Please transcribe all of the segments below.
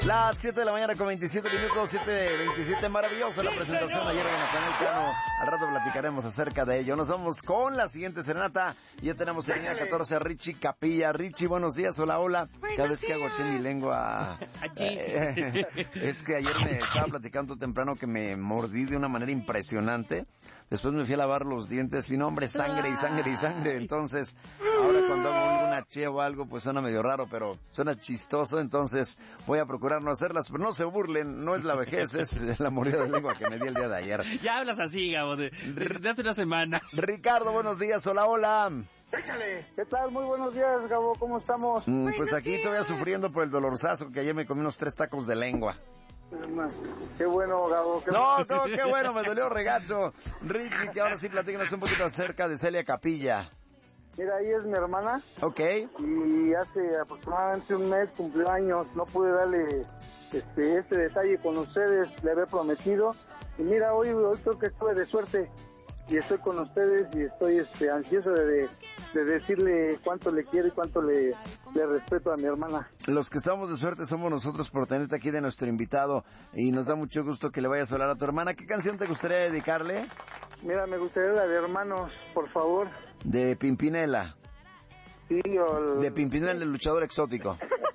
Las 7 de la mañana con 27 minutos, 7:27, maravillosa la presentación ayer en Natanael Cano. Al rato platicaremos acerca de ello. Nos vamos con la siguiente serenata. Ya tenemos en línea 14 a Richie Capilla. Richie, buenos días, hola, hola. Cada vez que hago mi lengua... es que ayer me estaba platicando temprano que me mordí de una manera impresionante. Después me fui a lavar los dientes y no, hombre, sangre y sangre y sangre. Entonces, ahora cuando hago una che o algo, pues suena medio raro, pero suena chistoso. Entonces, voy a procurar no hacerlas, pero no se burlen, no es la vejez, es la mordida de lengua que me di el día de ayer. Ya hablas así, Gabo, de hace una semana. Ricardo, buenos días, hola, hola. Échale. ¿Qué tal? Muy buenos días, Gabo, ¿cómo estamos? Pues aquí todavía sufriendo por el dolorzazo, que ayer me comí unos 3 tacos de lengua. Qué bueno, Gabo. Qué bueno, me dolió regacho. Richie, que ahora sí platícanos un poquito acerca de Celia Capilla. Mira, ahí es mi hermana. Ok. Y hace aproximadamente un mes cumplió años. No pude darle este detalle con ustedes, le había prometido. Y mira, hoy creo que estuve de suerte. Y estoy con ustedes y estoy ansioso de decirle cuánto le quiero y cuánto le respeto a mi hermana. Los que estamos de suerte somos nosotros por tenerte aquí de nuestro invitado y nos da mucho gusto que le vayas a hablar a tu hermana. ¿Qué canción te gustaría dedicarle? Mira, me gustaría la de Hermanos, por favor. De Pimpinela. Sí, De Pimpinela, el luchador exótico.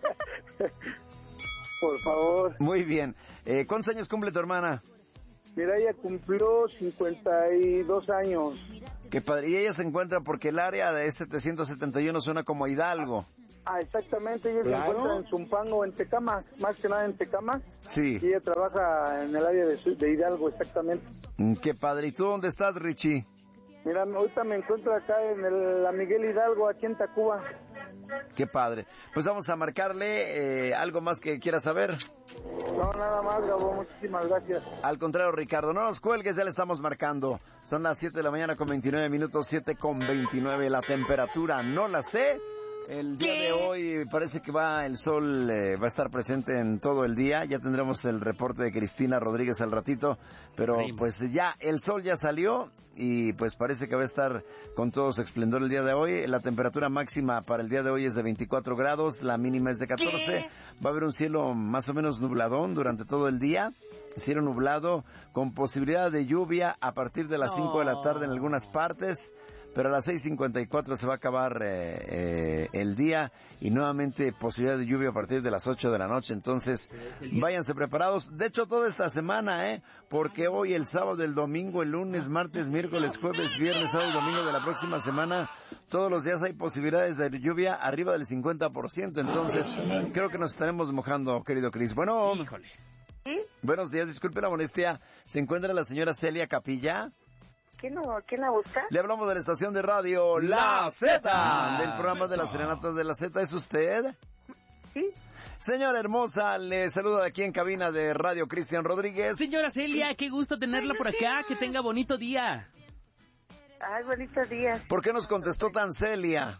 Por favor. Muy bien. ¿Cuántos años cumple tu hermana? Mira, ella cumplió 52 años. Qué padre. Y ella se encuentra porque el área de 771 suena como Hidalgo. Ah, exactamente. Ella se encuentra en Zumpango, en Tecámac, más que nada en Tecámac. Sí. Y ella trabaja en el área de Hidalgo, exactamente. Qué padre. ¿Y tú dónde estás, Richie? Mira, ahorita me encuentro acá en la Miguel Hidalgo, aquí en Tacuba. Qué padre. Pues vamos a marcarle algo más que quieras saber. No, nada más, Gabo, muchísimas gracias. Al contrario, Ricardo, no nos cuelgues, ya le estamos marcando. Son las 7 de la mañana con 29 minutos, 7:29. La temperatura no la sé. El día de hoy parece que el sol va a estar presente en todo el día. Ya tendremos el reporte de Cristina Rodríguez al ratito. Pero pues ya, el sol ya salió y pues parece que va a estar con todo su esplendor el día de hoy. La temperatura máxima para el día de hoy es de 24 grados, la mínima es de 14. Va a haber un cielo más o menos nubladón durante todo el día. Cielo nublado con posibilidad de lluvia a partir de las 5 de la tarde en algunas partes. Pero a las 6:54 se va a acabar el día y nuevamente posibilidad de lluvia a partir de las 8 de la noche. Entonces, váyanse preparados. De hecho, toda esta semana, porque hoy, el sábado, el domingo, el lunes, martes, miércoles, jueves, viernes, sábado y domingo de la próxima semana, todos los días hay posibilidades de lluvia arriba del 50%. Entonces, creo que nos estaremos mojando, querido Cris. Bueno, híjole. Buenos días, disculpe la molestia. ¿Se encuentra la señora Celia Capilla? ¿Quién la busca? Le hablamos de la estación de radio La Z, del programa de las serenatas de la Z. ¿Es usted? Sí. Señora hermosa, le saluda aquí en cabina de Radio Cristian Rodríguez. Señora Celia, qué gusto tenerla por acá, que tenga bonito día. Ay, bonitos días. ¿Por qué nos contestó tan Celia?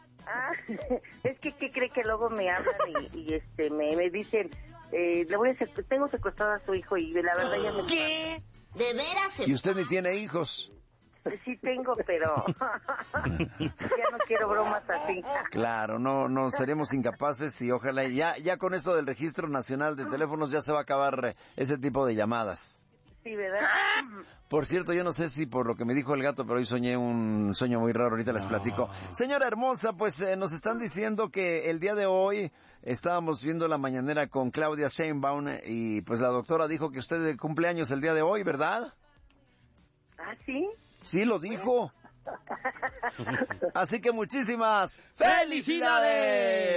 Es que ¿qué cree que luego me hablan y me dicen, tengo secuestrado a su hijo y la verdad ya me... ¿Qué? ¿De veras? ¿Y usted ni tiene hijos? Sí tengo, pero ya no quiero bromas así. Claro, no seríamos incapaces y ojalá ya con esto del Registro Nacional de Teléfonos ya se va a acabar ese tipo de llamadas. Sí, ¿verdad? Por cierto, yo no sé si por lo que me dijo el gato, pero hoy soñé un sueño muy raro, ahorita les platico. Señora hermosa, pues nos están diciendo que el día de hoy estábamos viendo la mañanera con Claudia Sheinbaum y pues la doctora dijo que usted cumple años el día de hoy, ¿verdad? ¿Ah, sí? Sí, lo dijo. Así que muchísimas felicidades.